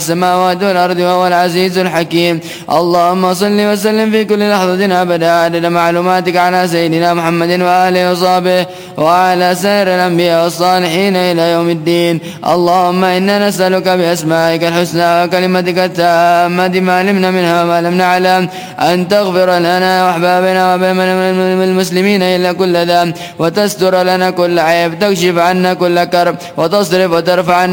السماوات والأرض وهو العزيز الحكيم. اللهم صل وسلم في كل لحظة أبدا عدد معلوماتك على سيدنا محمد وآله وصحبه وعلى سائر الأنبياء والصالحين إلى يوم الدين. اللهم إنا نسألك بأسمائك الحسنى وكلمتك التامة ما علمنا منها وما لم نعلم أن تغفر لنا وأحبابنا وبين المسلمين إلا كل ذنب، وتستر لنا كل عيب، تكشف عنا كل كرب، وتصرف وترفع عنا